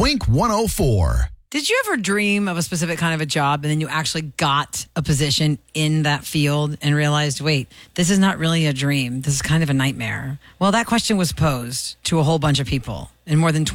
Wink 104. Did you ever dream of a specific kind of a job and then you actually got a position in that field and realized, wait, this is not really a dream. This is kind of a nightmare. Well, that question was posed to a whole bunch of people, and more than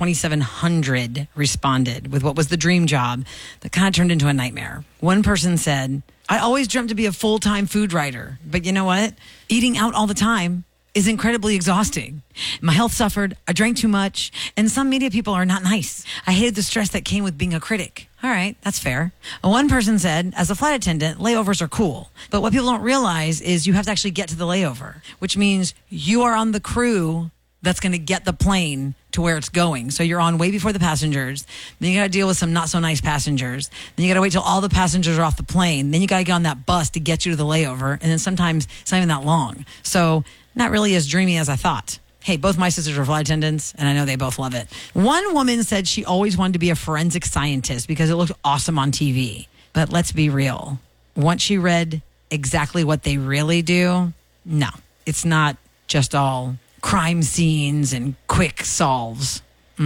2,700 responded with what was the dream job that kind of turned into a nightmare. One person said, I always dreamt to be a full-time food writer, but you know what? Eating out all the time is incredibly exhausting. My health suffered, I drank too much, and some media people are not nice. I hated the stress that came with being a critic. All right, that's fair. One person said, as a flight attendant, layovers are cool. But what people don't realize is you have to actually get to the layover, which means you are on the crew that's going to get the plane to where it's going. So you're on way before the passengers. Then you got to deal with some not so nice passengers. Then you got to wait till all the passengers are off the plane. Then you got to get on that bus to get you to the layover. And then sometimes it's not even that long. So not really as dreamy as I thought. Hey, both my sisters are flight attendants, and I know they both love it. One woman said she always wanted to be a forensic scientist because it looked awesome on TV. But let's be real. Once she read exactly what they really do, no, it's not just all crime scenes and quick solves.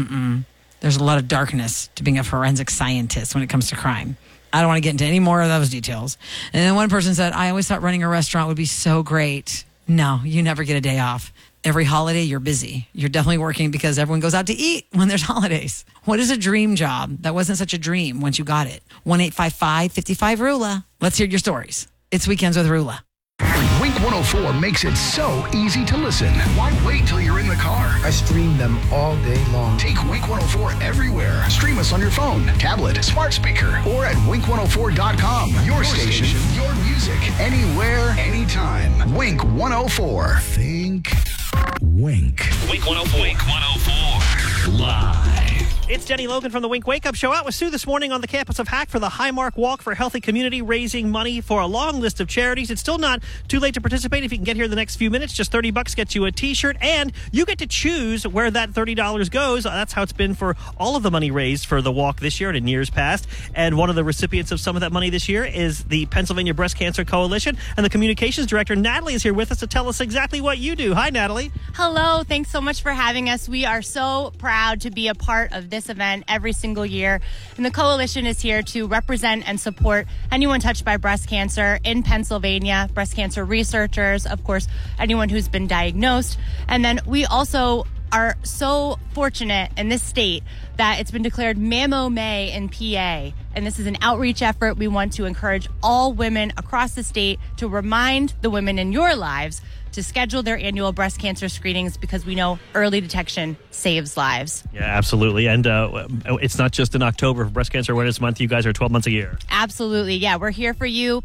There's a lot of darkness to being a forensic scientist when it comes to crime. I don't want to get into any more of those details. And then one person said, I always thought running a restaurant would be so great. No, you never get a day off. Every holiday, you're busy. You're definitely working because everyone goes out to eat when there's holidays. What is a dream job that wasn't such a dream once you got it? 1-855-55-RULA. Let's hear your stories. It's Weekends with Rula. Wink 104 makes it so easy to listen. Why wait till you're in the car? I stream them all day long. Take Wink 104 everywhere. Stream us on your phone, tablet, smart speaker, or at wink104.com. Your station, your music, anywhere, anytime. Wink 104. Think Wink. Wink 104. Wink 104. Live. It's Denny Logan from the Wink Wake Up Show out with Sue this morning on the campus of Hack for the Highmark Walk for Healthy Community, raising money for a long list of charities. It's still not too late to participate if you can get here the next few minutes. Just $30 gets you a T-shirt, and you get to choose where that $30 goes. That's how it's been for all of the money raised for the walk this year and in years past. And one of the recipients of some of that money this year is the Pennsylvania Breast Cancer Coalition, and the communications director, Natalie, is here with us to tell us exactly what you do. Hi, Natalie. Hello. Thanks so much for having us. We are so proud to be a part of this event every single year. And the coalition is here to represent and support anyone touched by breast cancer in Pennsylvania, breast cancer researchers, of course, anyone who's been diagnosed. And then we also are so fortunate in this state that it's been declared Mammo May in PA. And this is an outreach effort. We want to encourage all women across the state to remind the women in your lives to schedule their annual breast cancer screenings because we know early detection saves lives. Yeah, absolutely. And it's not just in October for Breast Cancer Awareness Month. You guys are 12 months a year. Absolutely. Yeah, we're here for you.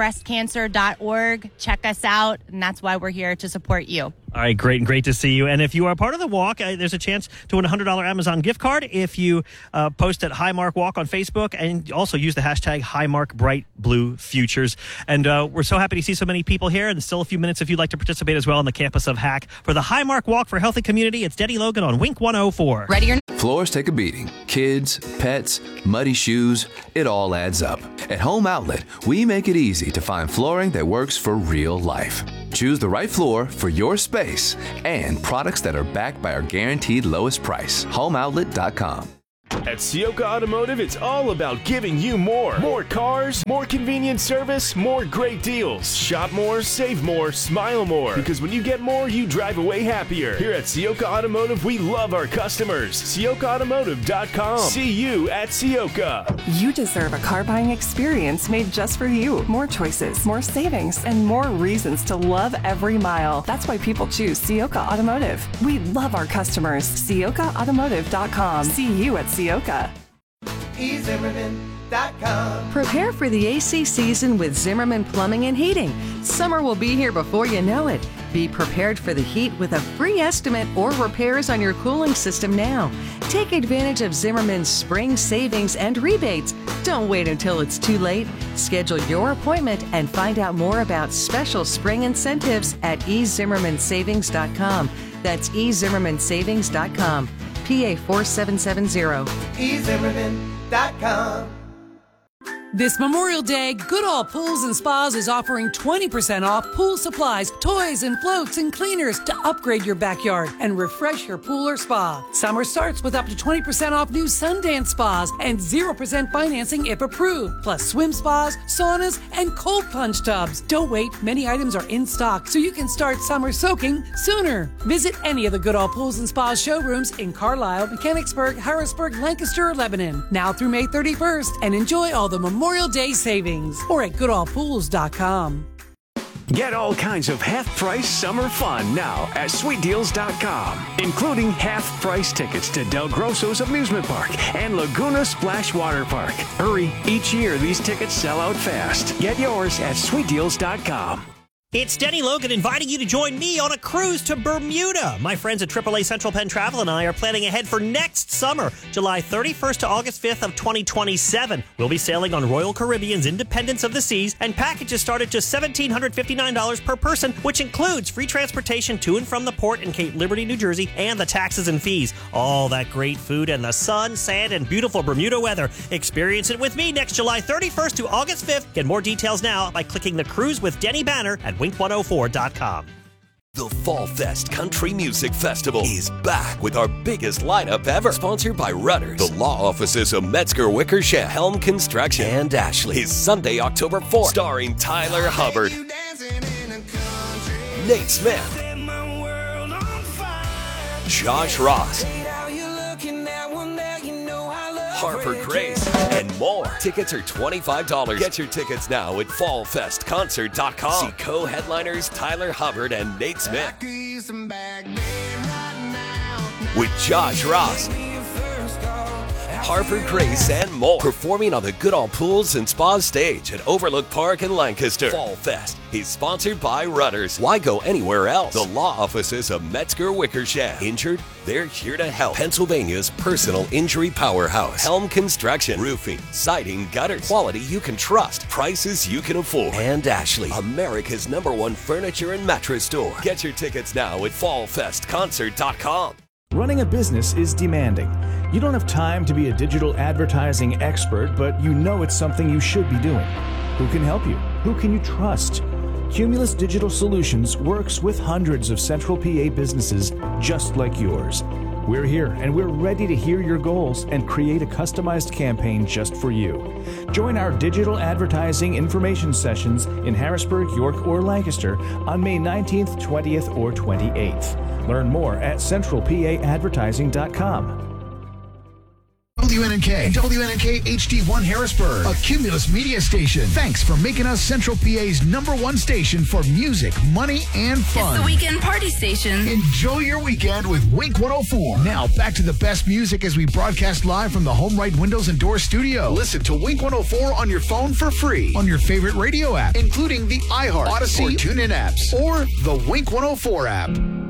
PABreastcancer.org. Check us out. And that's why we're here to support you. All right, great, and great to see you. And if you are part of the walk, there's a chance to win a $100 Amazon gift card if you post at Highmark Walk on Facebook and also use the hashtag Highmark Bright Blue Futures. And we're so happy to see so many people here, and still a few minutes if you'd like to participate as well on the campus of Hack for the Highmark Walk for Healthy Community. It's Denny Logan on Wink 104. Ready or Floors take a beating. Kids, pets, muddy shoes, it all adds up. At Home Outlet, we make it easy to find flooring that works for real life. Choose the right floor for your space and products that are backed by our guaranteed lowest price. HomeOutlet.com. At Ciocca Automotive, it's all about giving you more. More cars, more convenient service, more great deals. Shop more, save more, smile more. Because when you get more, you drive away happier. Here at Ciocca Automotive, we love our customers. CioccaAutomotive.com. See you at Ciocca. You deserve a car buying experience made just for you. More choices, more savings, and more reasons to love every mile. That's why people choose Ciocca Automotive. We love our customers. CioccaAutomotive.com. See you at Ciocca. eZimmerman.com. Prepare for the AC season with Zimmerman Plumbing and Heating. Summer will be here before you know it. Be prepared for the heat with a free estimate or repairs on your cooling system now. Take advantage of Zimmerman's spring savings and rebates. Don't wait until it's too late. Schedule your appointment and find out more about special spring incentives at eZimmermanSavings.com. That's eZimmermanSavings.com. PA 4770. eZimmerman.com. This Memorial Day, Goodall Pools and Spas is offering 20% off pool supplies, toys, and floats and cleaners to upgrade your backyard and refresh your pool or spa. Summer starts with up to 20% off new Sundance spas and 0% financing if approved, plus swim spas, saunas, and cold plunge tubs. Don't wait, many items are in stock, so you can start summer soaking sooner. Visit any of the Goodall Pools and Spas showrooms in Carlisle, Mechanicsburg, Harrisburg, Lancaster, or Lebanon, now through May 31st, and enjoy all the Memorial Day savings, or at goodallpools.com. Get all kinds of half-price summer fun now at sweetdeals.com, including half-price tickets to Del Grosso's Amusement Park and Laguna Splash Water Park. Hurry, each year these tickets sell out fast. Get yours at sweetdeals.com. It's Denny Logan inviting you to join me on a cruise to Bermuda. My friends at AAA Central Penn Travel and I are planning ahead for next summer, July 31st to August 5th of 2027. We'll be sailing on Royal Caribbean's Independence of the Seas, and packages start at just $1,759 per person, which includes free transportation to and from the port in Cape Liberty, New Jersey, and the taxes and fees. All that great food and the sun, sand, and beautiful Bermuda weather. Experience it with me next July 31st to August 5th. Get more details now by clicking the Cruise with Denny banner at wink104.com. The Fall Fest Country Music Festival is back with our biggest lineup ever. Sponsored by Rudders, the law offices of Metzger Wickersham, Helm Construction, and Ashley. Is Sunday, October 4th, starring Tyler Hubbard, Nate Smith, Josh Ross, Harper Grace, and more. Tickets are $25. Get your tickets now at fallfestconcert.com. See co-headliners Tyler Hubbard and Nate Smith with Josh Ross, Harper Grace, and more. Performing on the Goodall Pools and Spas stage at Overlook Park in Lancaster. Fall Fest is sponsored by Rudders. Why go anywhere else? The law offices of Metzger Wickersham. Injured? They're here to help. Pennsylvania's personal injury powerhouse. Helm Construction. Roofing, siding, gutters. Quality you can trust. Prices you can afford. And Ashley, America's #1 furniture and mattress store. Get your tickets now at fallfestconcert.com. Running a business is demanding. You don't have time to be a digital advertising expert, but you know it's something you should be doing. Who can help you? Who can you trust? Cumulus Digital Solutions works with hundreds of Central PA businesses just like yours. We're here and we're ready to hear your goals and create a customized campaign just for you. Join our digital advertising information sessions in Harrisburg, York, or Lancaster on May 19th, 20th, or 28th. Learn more at centralpaadvertising.com. WNNK, WNNK HD1 Harrisburg, a Cumulus media station. Thanks for making us Central PA's #1 station for music, money, and fun. It's the weekend party station. Enjoy your weekend with Wink 104. Now back to the best music as we broadcast live from the Home Right Windows and Doors studio. Listen to Wink 104 on your phone for free on your favorite radio app, including the iHeart, Odyssey, or TuneIn apps, or the Wink 104 app.